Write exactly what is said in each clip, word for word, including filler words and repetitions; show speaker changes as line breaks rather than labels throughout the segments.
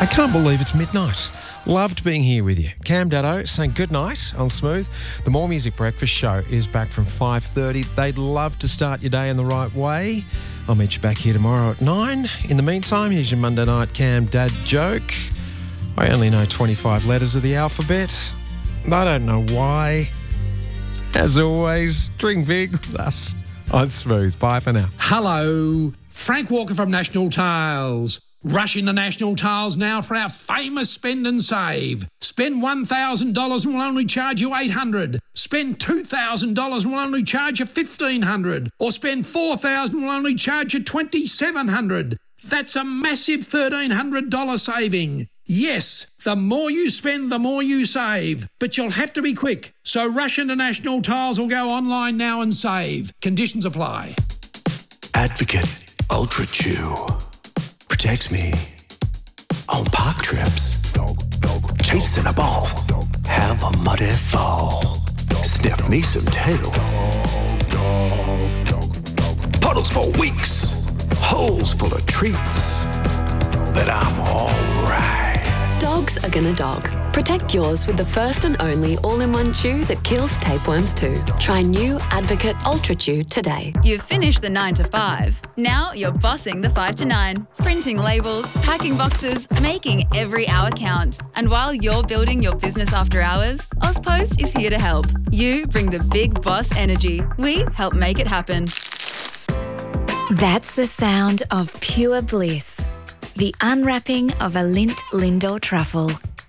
I can't believe it's midnight. Loved being here with you. Cam Daddo saying good night on Smooth. The More Music Breakfast show is back from five thirty. They'd love to start your day in the right way. I'll meet you back here tomorrow at nine. In the meantime, here's your Monday night Cam Dad joke. I only know twenty-five letters of the alphabet. I don't know why. As always, drink big with us on Smooth. Bye for now.
Hello, Frank Walker from National Tiles. Rush into National Tiles now for our famous spend and save. Spend one thousand dollars and we'll only charge you eight hundred dollars. Spend two thousand dollars and we'll only charge you fifteen hundred dollars. Or spend four thousand dollars and we'll only charge you twenty-seven hundred dollars. That's a massive thirteen hundred dollars saving. Yes, the more you spend, the more you save. But you'll have to be quick. So rush into National Tiles or go online now and save. Conditions apply.
Advocate Ultra Chew protects me on park trips. Chasing a ball, have a muddy fall. Sniff me some tail. Puddles for weeks, holes full of treats. But I'm alright.
Dogs are gonna dog. Protect yours with the first and only all-in-one chew that kills tapeworms too. Try new Advocate Ultra Chew today.
You've finished the nine to five. Now you're bossing the five to nine. Printing labels, packing boxes, making every hour count. And while you're building your business after hours, Ozpost is here to help. You bring the big boss energy. We help make it happen.
That's the sound of pure bliss. The unwrapping of a Lindt Lindor truffle.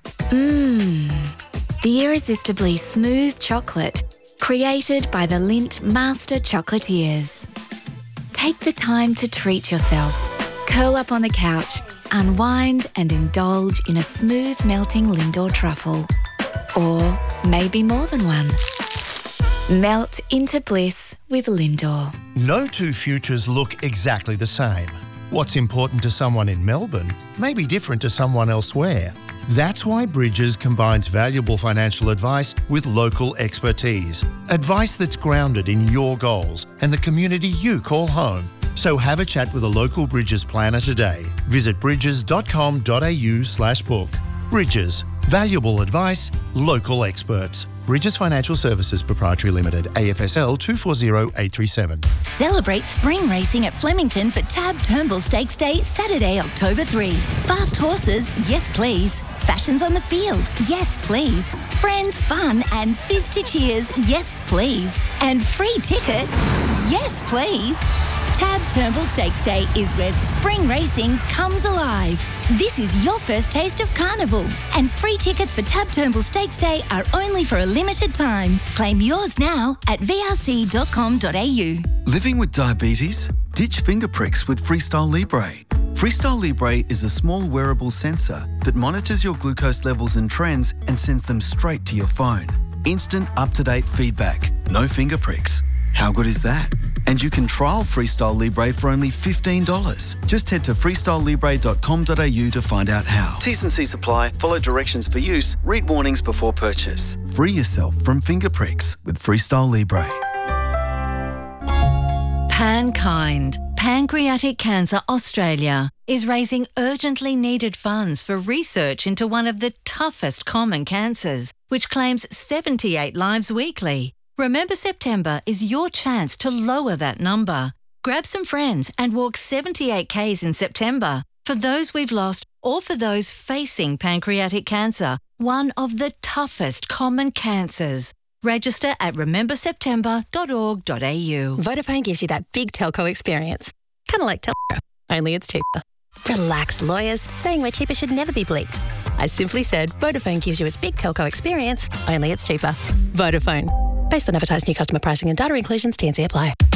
Mmm. The irresistibly smooth chocolate created by the Lindt Master Chocolatiers. Take the time to treat yourself. Curl up on the couch, unwind and indulge in a smooth melting Lindor truffle. Or maybe more than one. Melt into bliss with Lindor.
No two futures look exactly the same. What's important to someone in Melbourne may be different to someone elsewhere. That's why Bridges combines valuable financial advice with local expertise. Advice that's grounded in your goals and the community you call home. So have a chat with a local Bridges planner today. Visit bridges.com.au slash book. Bridges. Valuable advice, local experts. Bridges Financial Services Proprietary Limited, A F S L two four zero eight three seven.
Celebrate spring racing at Flemington for Tab Turnbull Stakes Day, Saturday, October third. Fast horses, yes please. Fashions on the field, yes please. Friends, fun and fizz to cheers, yes please. And free tickets, yes please. Tab Turnbull Stakes Day is where spring racing comes alive. This is your first taste of carnival, and free tickets for Tab Turnbull Stakes Day are only for a limited time. Claim yours now at v r c dot com dot a u.
Living with diabetes? Ditch finger pricks with Freestyle Libre. Freestyle Libre is a small wearable sensor that monitors your glucose levels and trends and sends them straight to your phone. Instant, up-to-date feedback. No finger pricks. How good is that? And you can trial Freestyle Libre for only fifteen dollars. Just head to freestyle libre dot com dot a u to find out how. T's and C's apply. Follow directions for use. Read warnings before purchase. Free yourself from finger pricks with Freestyle Libre.
Pankind, Pancreatic Cancer Australia, is raising urgently needed funds for research into one of the toughest common cancers, which claims seventy-eight lives weekly. Remember September is your chance to lower that number. Grab some friends and walk seventy-eight kays in September for those we've lost or for those facing pancreatic cancer, one of the toughest common cancers. Register at remember september dot org dot a u.
Vodafone gives you that big telco experience. Kind of like telco, only it's cheaper. Relax, lawyers. Saying we're cheaper should never be bleeped. I simply said Vodafone gives you its big telco experience, only it's cheaper. Vodafone. Based on advertised new customer pricing and data inclusions, T and C apply.